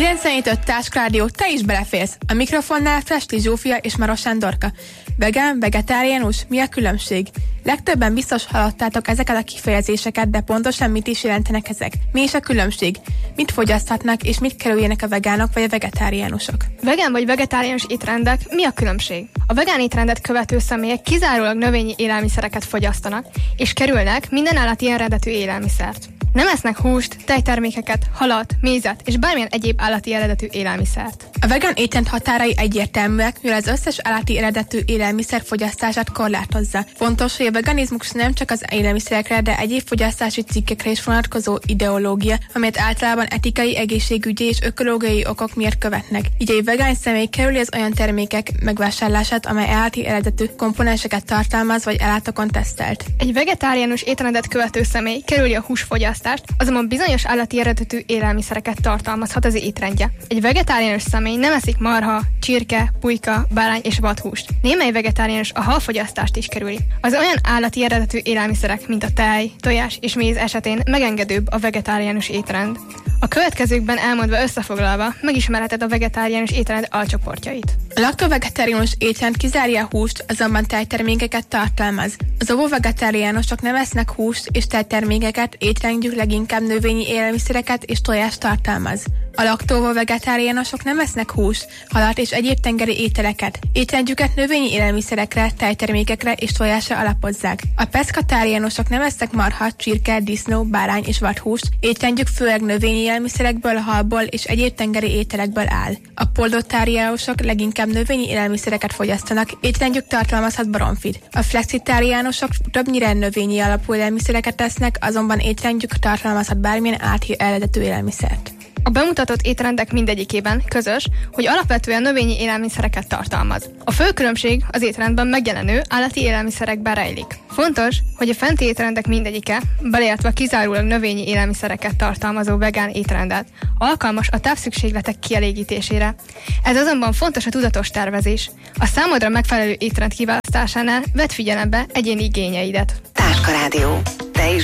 97.5 Táskrádió, te is beleférsz. A mikrofonnál Festi Zsófia és Maros Sándorka. Vegán, vegetáriánus, mi a különbség? Legtöbben biztos hallottátok ezeket a kifejezéseket, de pontosan mit is jelentenek ezek? Mi is a különbség? Mit fogyaszthatnak és mit kerüljenek a vegánok vagy a vegetáriánusok? Vegán vagy vegetáriánus étrendek, mi a különbség? A vegán étrendet követő személyek kizárólag növényi élelmiszereket fogyasztanak, és kerülnek minden állati eredetű élelmiszert. Nem esznek húst, tejtermékeket, halat, mézet és bármilyen egyéb állati eredetű élelmiszert. A vegán étrend határai egyértelműek, mivel az összes állati eredetű élelmiszer fogyasztását korlátozza. Fontos, hogy a veganizmus nem csak az élelmiszerekre, de egyéb fogyasztási cikkekre is vonatkozó ideológia, amelyet általában etikai, egészségügyi és ökológiai okok miatt követnek. Így egy vegán személy kerüli az olyan termékek megvásárlását, amely állati eredetű komponenseket tartalmaz vagy állatokon tesztelt. Egy vegetáriánus étrendet követő személy kerüli a húsfogyasztást, azonban bizonyos állati eredetű élelmiszereket tartalmazhat az étrendje. Egy vegetáriánus személy nem eszik marha, csirke, pulyka, bárány és vadhúst. Némely vegetáriánus a halfogyasztást is kerüli. Az olyan állati eredetű élelmiszerek, mint a tej, tojás és méz esetén megengedőbb a vegetáriánus étrend. A következőkben elmondva összefoglalva megismerheted a vegetáriánus étrend alcsoportjait. A laktovegetáriánus étrend kizárja a húst, azonban tejtermékeket tartalmaz. Az ovo-vegetáriánusok nem esznek húst és tejtermékeket, étrendjük leginkább növényi élelmiszereket és tojást tartalmaz. A laktóvo-vegetáriánusok nem esznek húst, halat és egyéb tengeri ételeket. Étrendjüket növényi élelmiszerekre, tejtermékekre és tojásra alapozzák. A peszkatáriánusok nem esznek marha, csirke, disznó, bárány és vadhúst. Étrendjük főleg növényi élelmiszerekből, halból és egyéb tengeri ételekből áll. A poldotáriánusok leginkább növényi élelmiszereket fogyasztanak, étrendjük tartalmazhat baromfit. A flexitáriánusok többnyire növényi alapú élelmiszereket tesznek, azonban étrendjük tartalmazhat bármilyen állati eredetű élelmiszert. A bemutatott étrendek mindegyikében közös, hogy alapvetően növényi élelmiszereket tartalmaz. A fő különbség az étrendben megjelenő állati élelmiszerekben rejlik. Fontos, hogy a fenti étrendek mindegyike, beleértve kizárólag növényi élelmiszereket tartalmazó vegán étrendet, alkalmas a tápszükségletek kielégítésére. Ez azonban fontos a tudatos tervezés. A számodra megfelelő étrend kiválasztásánál vedd figyelembe egyéni igényeidet. Táskarádió. Te is